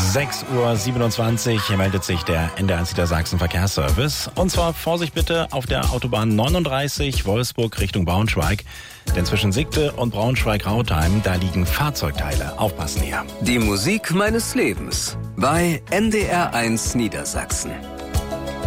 6:27 Uhr meldet sich der NDR1 Niedersachsen Verkehrsservice. Und zwar Vorsicht bitte auf der Autobahn 39 Wolfsburg Richtung Braunschweig. Denn zwischen Sigte und Braunschweig-Rautheim, da liegen Fahrzeugteile. Aufpassen hier. Die Musik meines Lebens bei NDR1 Niedersachsen.